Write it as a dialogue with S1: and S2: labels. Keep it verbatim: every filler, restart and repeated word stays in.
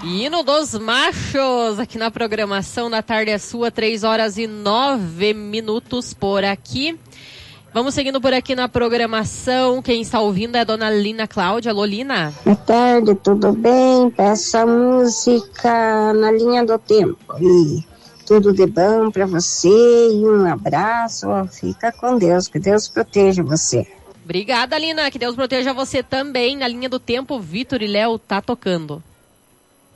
S1: Hino dos Machos, aqui na programação da Tarde é Sua, três horas e nove minutos por aqui. Vamos seguindo por aqui na programação. Quem está ouvindo é a dona Lina Cláudia. Alô, Lina.
S2: Boa tarde, tudo bem? Peço a música Na Linha do Tempo. E tudo de bom para você e um abraço. Fica com Deus, que Deus proteja você.
S1: Obrigada, Lina. Que Deus proteja você também. Na Linha do Tempo, Vitor e Léo tá tocando.